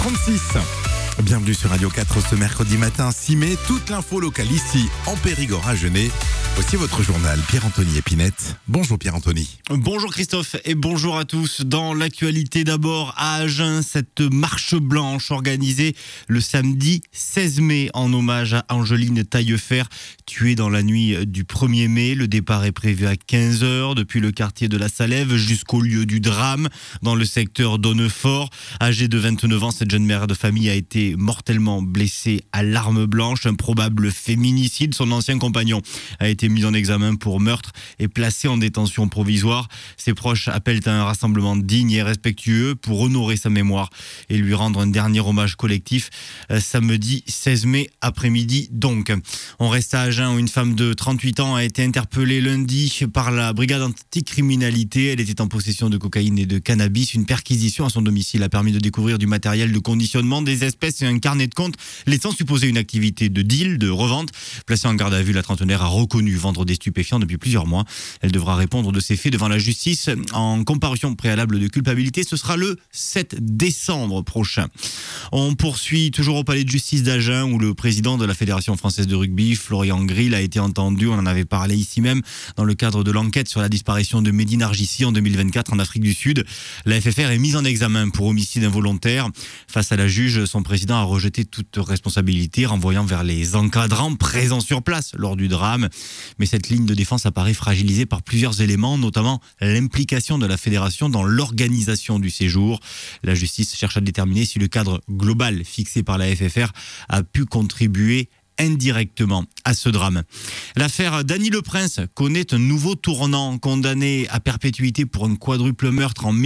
36. Bienvenue sur Radio 4 ce mercredi matin 6 mai. Toute l'info locale ici en Périgord à Genêt. Voici votre journal Pierre-Anthony Épinette. Bonjour Pierre-Anthony. Bonjour Christophe et bonjour à tous. Dans l'actualité d'abord à Agen, cette marche blanche organisée le samedi 16 mai en hommage à Angeline Taillefer, tuée dans la nuit du 1er mai. Le départ est prévu à 15h depuis le quartier de la Salève jusqu'au lieu du drame dans le secteur d'Honnefort. Âgée de 29 ans, cette jeune mère de famille a été mortellement blessée à l'arme blanche. Un probable féminicide. Son ancien compagnon a été mis en examen pour meurtre et placé en détention provisoire. Ses proches appellent à un rassemblement digne et respectueux pour honorer sa mémoire et lui rendre un dernier hommage collectif samedi 16 mai après-midi. Donc, on reste à Agen où une femme de 38 ans a été interpellée lundi par la brigade anticriminalité. Elle était en possession de cocaïne et de cannabis. Une perquisition à son domicile a permis de découvrir du matériel de conditionnement, des espèces et un carnet de compte laissant supposer une activité de deal, de revente. Placée en garde à vue, la trentenaire a reconnu vendre des stupéfiants depuis plusieurs mois. Elle devra répondre de ces faits devant la justice en comparution préalable de culpabilité. Ce sera le 7 décembre prochain. On poursuit toujours au palais de justice d'Agen où le président de la Fédération française de rugby, Florian Grill, a été entendu. On en avait parlé ici même dans le cadre de l'enquête sur la disparition de Mehdi Nargissi en 2024 en Afrique du Sud. La FFR est mise en examen pour homicide involontaire. Face à la juge, son président a rejeté toute responsabilité, renvoyant vers les encadrants présents sur place lors du drame. Mais cette ligne de défense apparaît fragilisée par plusieurs éléments, notamment l'implication de la fédération dans l'organisation du séjour. La justice cherche à déterminer si le cadre global fixé par la FFR a pu contribuer indirectement à ce drame. L'affaire Dany Le Prince connaît un nouveau tournant. Condamné à perpétuité pour un quadruple meurtre en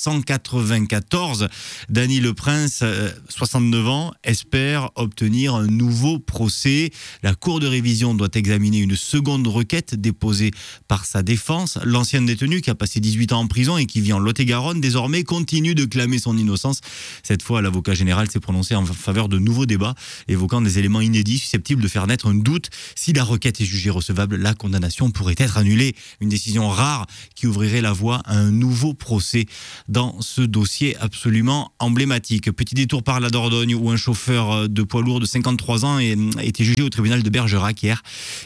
1994, Dany Le Prince, 69 ans, espère obtenir un nouveau procès. La Cour de révision doit examiner une seconde requête déposée par sa défense. L'ancien détenu qui a passé 18 ans en prison et qui vit en Lot-et-Garonne désormais continue de clamer son innocence. Cette fois, l'avocat général s'est prononcé en faveur de nouveaux débats, évoquant des éléments inédits susceptibles de faire naître un doute. Si la requête est jugée recevable, la condamnation pourrait être annulée. Une décision rare qui ouvrirait la voie à un nouveau procès dans ce dossier absolument emblématique. Petit détour par la Dordogne où un chauffeur de poids lourd de 53 ans a été jugé au tribunal de Bergerac hier.